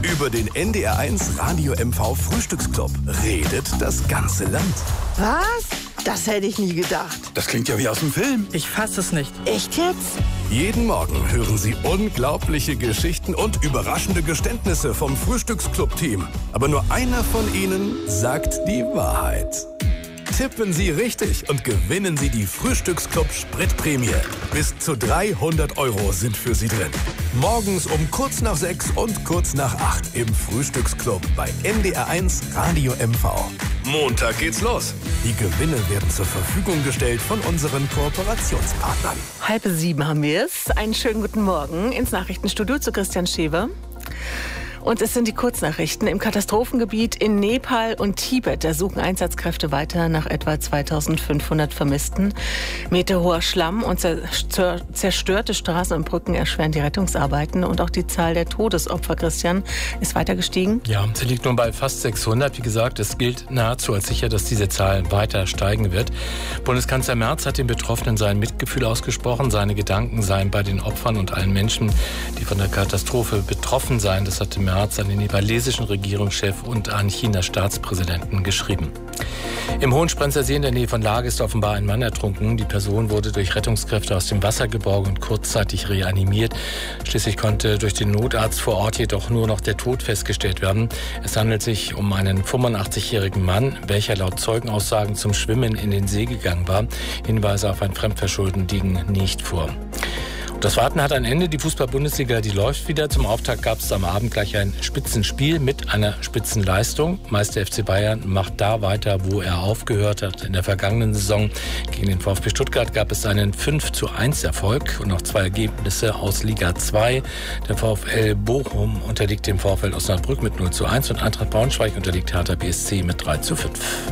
Über den NDR1 Radio MV Frühstücksclub redet das ganze Land. Was? Das hätte ich nie gedacht. Das klingt ja wie aus dem Film. Ich fasse es nicht. Echt jetzt? Jeden Morgen hören Sie unglaubliche Geschichten und überraschende Geständnisse vom Frühstücksclub-Team. Aber nur einer von ihnen sagt die Wahrheit. Tippen Sie richtig und gewinnen Sie die Frühstücksclub-Spritprämie. Bis zu 300 € sind für Sie drin. Morgens um kurz nach 6 und kurz nach 8 im Frühstücksclub bei NDR1 Radio MV. Montag geht's los. Die Gewinne werden zur Verfügung gestellt von unseren Kooperationspartnern. 6:30 haben wir es. Einen schönen guten Morgen ins Nachrichtenstudio zu Christian Schewe. Und es sind die Kurznachrichten. Im Katastrophengebiet in Nepal und Tibet, da suchen Einsatzkräfte weiter nach etwa 2500 Vermissten. Meterhoher Schlamm und zerstörte Straßen und Brücken erschweren die Rettungsarbeiten. Und auch die Zahl der Todesopfer, Christian, ist weiter gestiegen. Ja, sie liegt nun bei fast 600. Wie gesagt, es gilt nahezu als sicher, dass diese Zahl weiter steigen wird. Bundeskanzler Merz hat den Betroffenen sein Mitgefühl ausgesprochen. Seine Gedanken seien bei den Opfern und allen Menschen, die von der Katastrophe betroffen seien. Das hatte Merz an den nepalesischen Regierungschef und an Chinas Staatspräsidenten geschrieben. Im Hohensprenzer See in der Nähe von Lage ist offenbar ein Mann ertrunken. Die Person wurde durch Rettungskräfte aus dem Wasser geborgen und kurzzeitig reanimiert. Schließlich konnte durch den Notarzt vor Ort jedoch nur noch der Tod festgestellt werden. Es handelt sich um einen 85-jährigen Mann, welcher laut Zeugenaussagen zum Schwimmen in den See gegangen war. Hinweise auf ein Fremdverschulden liegen nicht vor. Das Warten hat ein Ende. Die Fußball-Bundesliga, die läuft wieder. Zum Auftakt gab es am Abend gleich ein Spitzenspiel mit einer Spitzenleistung. Meister FC Bayern macht da weiter, wo er aufgehört hat. In der vergangenen Saison gegen den VfB Stuttgart gab es einen 5:1 Erfolg und noch 2 Ergebnisse aus Liga 2. Der VfL Bochum unterliegt dem VfL Osnabrück mit 0:1 und Eintracht Braunschweig unterliegt Hertha BSC mit 3:5.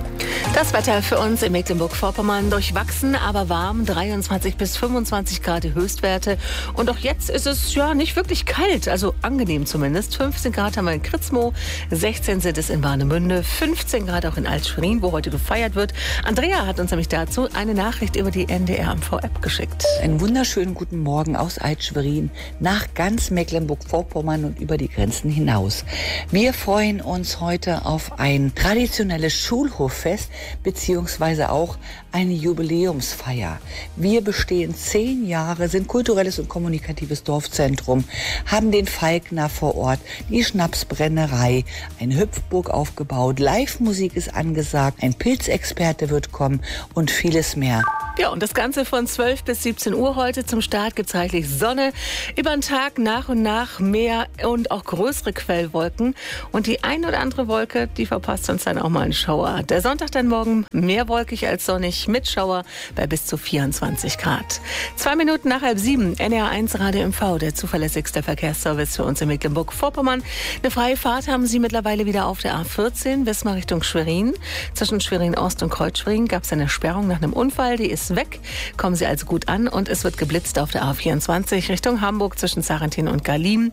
Das Wetter für uns in Mecklenburg-Vorpommern durchwachsen, aber warm. 23 bis 25 Grad die Höchstwerte. Und auch jetzt ist es ja nicht wirklich kalt, also angenehm zumindest. 15 Grad haben wir in Kritzmo, 16 sind es in Warnemünde, 15 Grad auch in Alt-Schwerin, wo heute gefeiert wird. Andrea hat uns nämlich dazu eine Nachricht über die NDR-MV-App geschickt. Einen wunderschönen guten Morgen aus Alt-Schwerin nach ganz Mecklenburg-Vorpommern und über die Grenzen hinaus. Wir freuen uns heute auf ein traditionelles Schulhoffest beziehungsweise auch eine Jubiläumsfeier. Wir bestehen 10 Jahre, sind kulturelles und kommunikatives Dorfzentrum, haben den Falkner vor Ort, die Schnapsbrennerei, eine Hüpfburg aufgebaut, Live-Musik ist angesagt, ein Pilzexperte wird kommen und vieles mehr. Ja, und das Ganze von 12 bis 17 Uhr heute. Zum Start gibt es reichlich Sonne. Über den Tag nach und nach mehr und auch größere Quellwolken. Und die ein oder andere Wolke, die verpasst uns dann auch mal einen Schauer. Der Sonntag dann morgen mehr wolkig als sonnig mit Schauer bei bis zu 24 Grad. 2 Minuten nach 6:30, NDR1 Radio MV, der zuverlässigste Verkehrsservice für uns in Mecklenburg-Vorpommern. Eine freie Fahrt haben Sie mittlerweile wieder auf der A14, Wismar Richtung Schwerin. Zwischen Schwerin-Ost und Kreuzschwerin gab es eine Sperrung nach einem Unfall, die ist weg. Kommen Sie also gut an und es wird geblitzt auf der A24 Richtung Hamburg zwischen Sarrentin und Galim.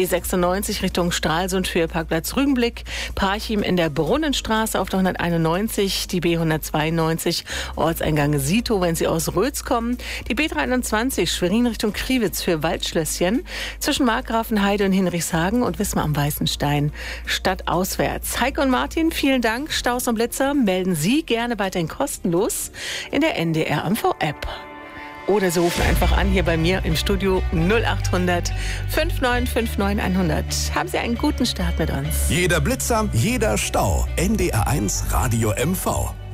B96 Richtung Stralsund für Parkplatz Rügenblick. Parchim in der Brunnenstraße auf der 191, die B192 Ortseingang Sito, wenn Sie aus Rötz kommen. Die B23 Schwerin Richtung Kriwitz für Waldschlösschen. Zwischen Markgrafenheide und Hinrichshagen und Wismar am Weißenstein stadtauswärts. Heike und Martin, vielen Dank. Staus und Blitzer melden Sie gerne weiterhin kostenlos in der NDR-MV-App. Oder Sie rufen einfach an hier bei mir im Studio 0800 5959 100. Haben Sie einen guten Start mit uns. Jeder Blitzer, jeder Stau. NDR1 Radio MV.